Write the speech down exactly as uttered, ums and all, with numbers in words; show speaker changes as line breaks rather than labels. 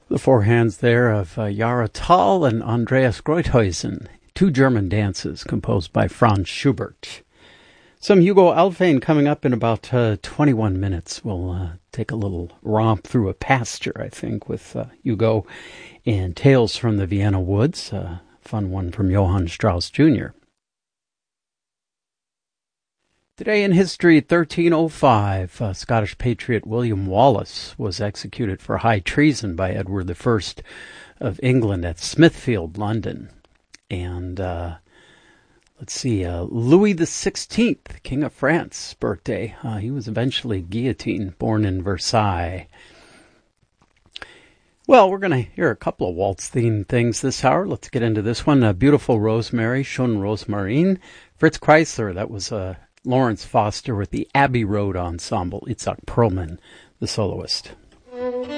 The four hands there of uh, Jara Thal and Andreas Greuthuysen, two German dances composed by Franz Schubert. Some Hugo Alfvén coming up in about uh, twenty-one minutes. We'll uh, take a little romp through a pasture, I think, with uh, Hugo and Tales from the Vienna Woods, a fun one from Johann Strauss Junior Today in history, thirteen oh five, uh, Scottish patriot William Wallace was executed for high treason by Edward the First of England at Smithfield, London. And uh, let's see, uh, Louis the Sixteenth, King of France, birthday. Uh, he was eventually guillotined, born in Versailles. Well, we're going to hear a couple of waltz-themed things this hour. Let's get into this one. Uh, Beautiful Rosemary, Schon Rosmarin. Fritz Kreisler, that was uh, Lawrence Foster with the Abbey Road Ensemble. Itzhak Perlman, the soloist.